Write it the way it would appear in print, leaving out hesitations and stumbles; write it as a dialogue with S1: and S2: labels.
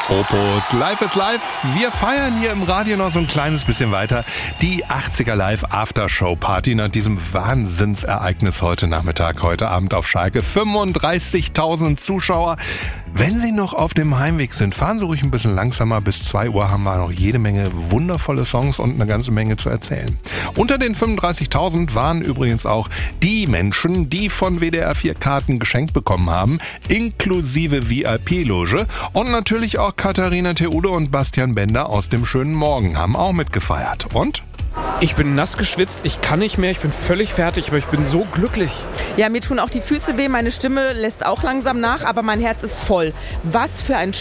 S1: Opus, Live is Live. Wir feiern hier im Radio noch so ein kleines bisschen weiter die 80er Live Aftershow Party nach diesem Wahnsinnsereignis heute Nachmittag, heute Abend auf Schalke. 35.000 Zuschauer. Wenn Sie noch auf dem Heimweg sind, fahren Sie ruhig ein bisschen langsamer. Bis 2 Uhr haben wir noch jede Menge wundervolle Songs und eine ganze Menge zu erzählen. Unter den 35.000 waren übrigens auch die Menschen, die von WDR 4 Karten geschenkt bekommen haben, inklusive VIP-Loge. Und natürlich auch Katharina Theoude und Bastian Bender aus dem schönen Morgen haben auch mitgefeiert. Und?
S2: Ich bin nass geschwitzt, ich kann nicht mehr, ich bin völlig fertig, aber ich bin so glücklich.
S3: Ja, mir tun auch die Füße weh, meine Stimme lässt auch langsam nach, aber mein Herz ist voll. Was für ein